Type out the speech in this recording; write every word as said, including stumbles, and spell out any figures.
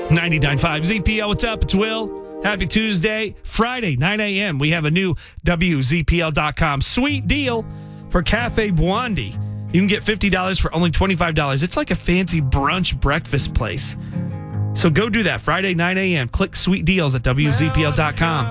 ninety-nine point five Z P L, what's up? It's Will. Happy Tuesday. Friday, nine a.m. We have a new W Z P L dot com sweet deal for Cafe Buandi. You can get fifty dollars for only twenty-five dollars. It's like a fancy brunch breakfast place. So go do that Friday, nine a.m. Click sweet deals at W Z P L dot com.